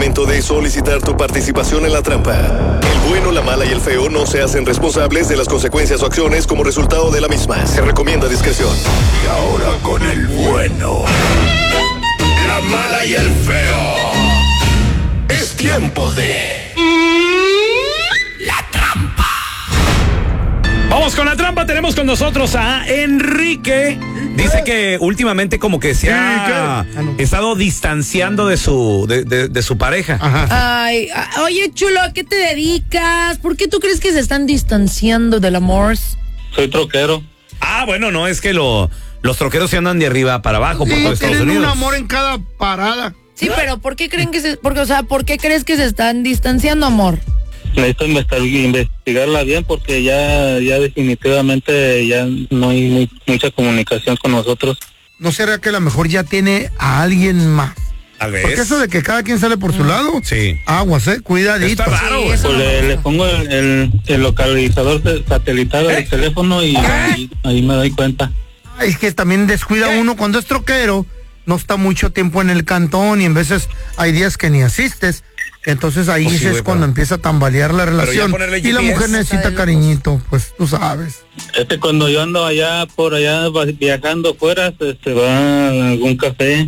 momento de solicitar tu participación en la trampa. El bueno, la mala y el feo no se hacen responsables de las consecuencias o acciones como resultado de la misma. Se recomienda discreción. Y ahora con el bueno, la mala y el feo. Es tiempo de... La trampa. Vamos con la trampa. Tenemos con nosotros a Enrique. Dice que últimamente como que se ha estado distanciando de su pareja. Ajá. Ay, oye, chulo, ¿a qué te dedicas? ¿Por qué tú crees que se están distanciando del amor? Soy troquero. Ah, bueno, no, es que los troqueros se andan de arriba para abajo por todo Estados Unidos. Tienen un amor en cada parada. Sí, pero ¿por qué creen que ¿por qué crees que se están distanciando, amor? Necesito investigarla bien porque ya definitivamente ya no hay mucha comunicación con nosotros. ¿No será que a lo mejor ya tiene a alguien más? Tal vez. Porque eso de que cada quien sale por su lado. Sí. Aguas, cuidadito. Está raro, güey. Sí, Pues le pongo el localizador satelital del teléfono y ahí me doy cuenta. Es que también descuida uno cuando es troquero, no está mucho tiempo en el cantón y en veces hay días que ni asistes. Entonces ahí Pues sí, es güey, cuando empieza a tambalear la relación. ponerle Y la GPS, mujer necesita cariñito, pues tú sabes. Cuando yo ando por allá viajando fuera, va a algún café.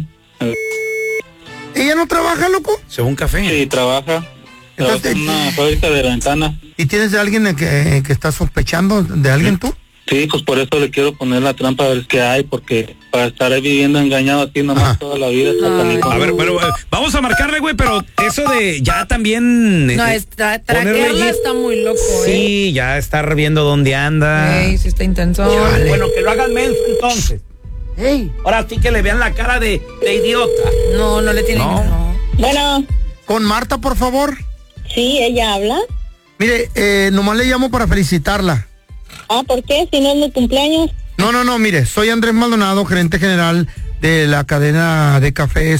¿Ella no trabaja, loco? Se va a un café. Sí, trabaja en una fábrica de ventanas. ¿Y tienes de alguien que está sospechando de alguien tú? Sí, pues por eso le quiero poner la trampa a ver qué hay, porque para estar viviendo engañado así nomás toda la vida. A ver, pero vamos a marcarle, güey, pero eso de ya también... No, traquearla está muy loco, Sí, ya estar viendo dónde anda. Sí está intenso. Chale. Bueno, que lo hagan menso entonces. Ey. Ahora sí que le vean la cara de idiota. No le tienen. No. Bueno, Con Marta, por favor. sí, ella habla. Mire, nomás le llamo para felicitarla. Ah, ¿por qué? Si no es mi cumpleaños. No, mire, soy Andrés Maldonado, gerente general de la cadena de cafés.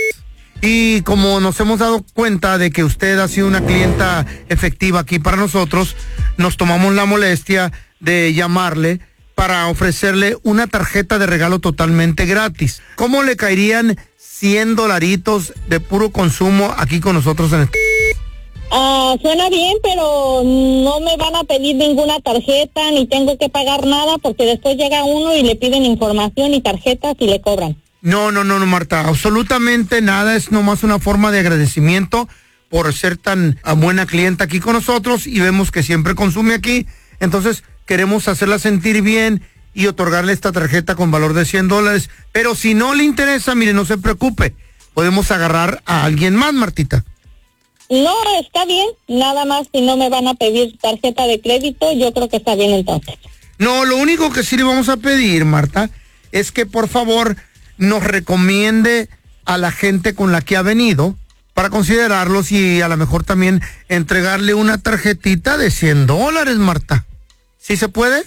Y como nos hemos dado cuenta de que usted ha sido una clienta efectiva aquí para nosotros, nos tomamos la molestia de llamarle para ofrecerle una tarjeta de regalo totalmente gratis. ¿Cómo le caerían $100 de puro consumo aquí con nosotros en este? Suena bien, pero no me van a pedir ninguna tarjeta, ni tengo que pagar nada, porque después llega uno y le piden información y tarjetas y le cobran. No, Marta, absolutamente nada, es nomás una forma de agradecimiento por ser tan buena clienta aquí con nosotros y vemos que siempre consume aquí, entonces queremos hacerla sentir bien y otorgarle esta tarjeta con valor de $100, pero si no le interesa, mire, no se preocupe, podemos agarrar a alguien más, Martita. No, está bien, nada más si no me van a pedir tarjeta de crédito, yo creo que está bien entonces. No, lo único que sí le vamos a pedir, Marta, es que por favor nos recomiende a la gente con la que ha venido para considerarlos y a lo mejor también entregarle una tarjetita de $100, Marta. ¿Sí se puede?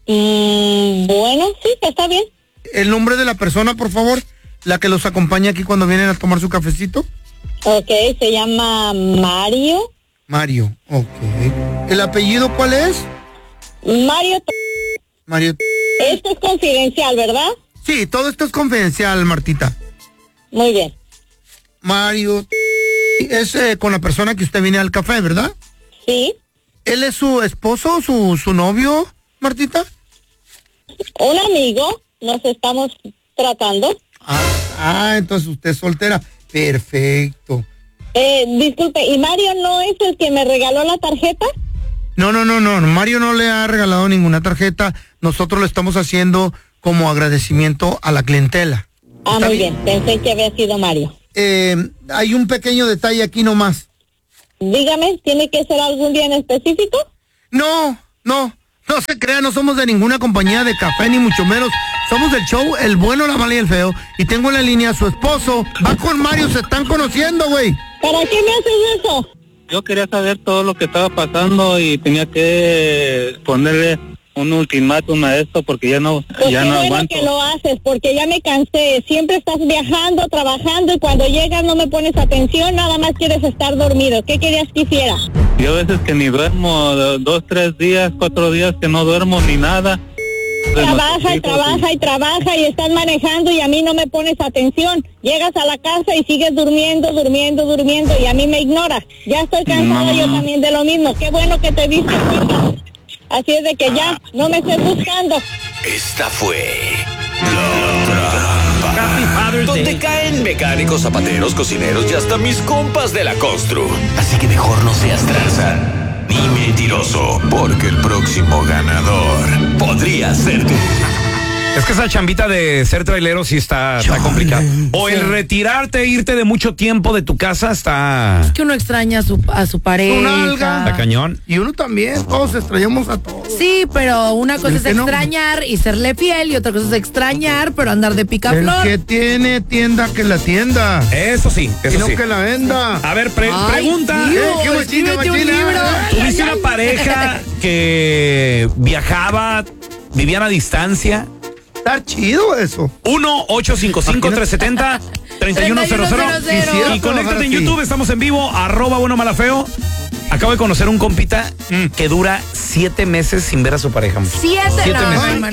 Bueno, sí, está bien. El nombre de la persona, por favor, la que los acompaña aquí cuando vienen a tomar su cafecito. Ok, se llama Mario. Mario, ok. ¿El apellido cuál es? Mario. Mario. Esto es confidencial, ¿verdad? Sí, todo esto es confidencial, Martita. Muy bien. Mario. Es con la persona que usted viene al café, ¿verdad? Sí. ¿Él es su esposo, su novio, Martita? Un amigo, nos estamos tratando. Entonces usted es soltera. Perfecto. Disculpe, ¿y Mario no es el que me regaló la tarjeta? No, Mario no le ha regalado ninguna tarjeta. Nosotros lo estamos haciendo como agradecimiento a la clientela. Muy bien, pensé que había sido Mario. Hay un pequeño detalle aquí nomás. Dígame, ¿tiene que ser algún día en específico? No se crea, no somos de ninguna compañía de café, ni mucho menos. Somos del show El Bueno, la Mala y el Feo. Y tengo en la línea a su esposo. Va con Mario, se están conociendo, güey. ¿Para qué me haces eso? Yo quería saber todo lo que estaba pasando y tenía que ponerle un ultimátum a esto porque ya no aguanto. Que lo haces, porque ya me cansé. Siempre estás viajando, trabajando y cuando llegas no me pones atención, nada más quieres estar dormido. ¿Qué querías que hiciera? Yo a veces que ni duermo, 2, 3 días, 4 días que no duermo ni nada. trabaja y estás manejando y a mí no me pones atención. Llegas a la casa y sigues durmiendo y a mí me ignoras. Ya estoy cansada yo también de lo mismo. Qué bueno que te diste cuenta. Así es de que ya no me estés buscando. Esta fue La Trampa, donde caen mecánicos, zapateros, cocineros y hasta mis compas de la constru. Así que mejor no seas tranza ni mentiroso, porque el próximo ganador podría ser tú. Es que esa chambita de ser trailero sí está complicada. O el retirarte, irte de mucho tiempo de tu casa está... Es que uno extraña a su pareja. Una alga. Está cañón. Y uno también, todos extrañamos a todos. Sí, pero una cosa es El que no. extrañar y serle fiel, y otra cosa es extrañar, pero andar de picaflor. El que tiene tienda, que la tienda. Eso sí, Y eso no sí. que la venda. A ver, Ay, pregunta. tío, qué machina, escríbete un machina. libro. ¿Tuviste una pareja que viajaba, vivían a distancia? Está chido eso. 1-855-370-3100. Y conéctate en YouTube, estamos en vivo, @buenomalafeo. Acabo de conocer un compita que dura 7 meses sin ver a su pareja. 7 7 no, meses. hermano.